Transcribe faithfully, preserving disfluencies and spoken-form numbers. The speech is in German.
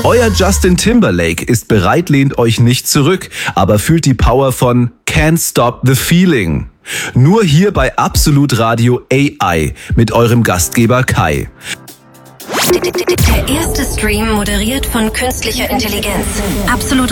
Euer Justin Timberlake ist bereit, lehnt euch nicht zurück, aber fühlt die Power von Can't Stop the Feeling. Nur hier bei Absolut Radio A I mit eurem Gastgeber Kai. Der erste Stream moderiert von künstlicher Intelligenz. Absolut